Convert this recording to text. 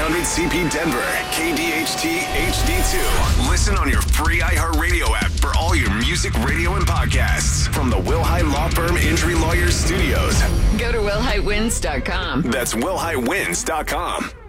1300 CP Denver, KDHT HD2. Listen on your free iHeartRadio app for all your music, radio, and podcasts from the Wilhite Law Firm Injury Lawyers Studios. Go to wilhitewins.com. That's wilhitewins.com.